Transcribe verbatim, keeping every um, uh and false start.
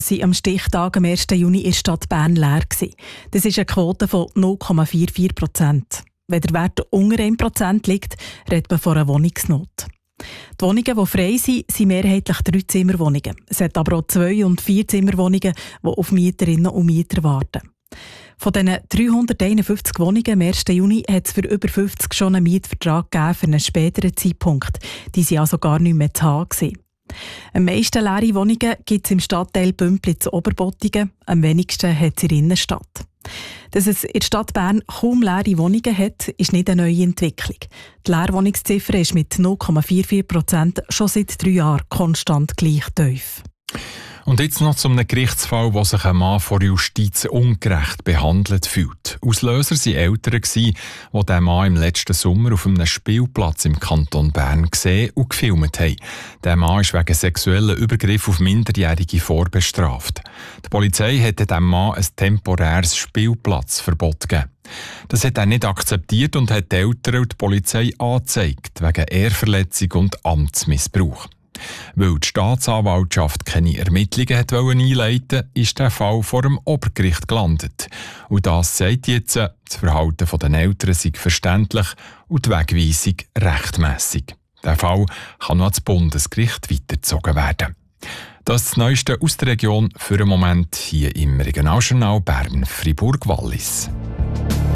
waren am Stichtag am ersten Juni in der Stadt Bern leer. Das ist eine Quote von null Komma vierundvierzig Prozent. Wenn der Wert unter ein Prozent liegt, redet man von einer Wohnungsnot. Die Wohnungen, die frei sind, sind mehrheitlich Dreizimmerwohnungen. Es hat aber auch Zwei- und Vierzimmerwohnungen, die auf Mieterinnen und Mieter warten. Von diesen dreihunderteinundfünfzig Wohnungen am ersten Juni hat es für über fünfzig schon einen Mietvertrag gegeben für einen späteren Zeitpunkt. Die waren also gar nicht mehr zu haben. Am meisten leere Wohnungen gibt es im Stadtteil Bümpliz-Oberbottigen, am wenigsten hat es in der Innenstadt. Dass es in der Stadt Bern kaum leere Wohnungen hat, ist nicht eine neue Entwicklung. Die Leerwohnungsziffer ist mit null Komma vierundvierzig Prozent schon seit drei Jahren konstant gleich tief. Und jetzt noch zu einem Gerichtsfall, wo sich ein Mann vor der Justiz ungerecht behandelt fühlt. Auslöser waren Eltern, die diesen Mann im letzten Sommer auf einem Spielplatz im Kanton Bern gesehen und gefilmt haben. Der Mann ist wegen sexuellen Übergriff auf Minderjährige vorbestraft. Die Polizei hat dem Mann ein temporäres Spielplatzverbot gegeben. Das hat er nicht akzeptiert und hat die Eltern und die Polizei angezeigt, wegen Ehrverletzung und Amtsmissbrauch. Weil die Staatsanwaltschaft keine Ermittlungen hat einleiten wollte, ist der Fall vor dem Obergericht gelandet. Und das sagt jetzt, das Verhalten der Eltern sei verständlich und die Wegweisung rechtmässig. Der Fall kann noch ans Bundesgericht weitergezogen werden. Das ist das Neueste aus der Region für einen Moment hier im Regionaljournal Bern-Fribourg-Wallis.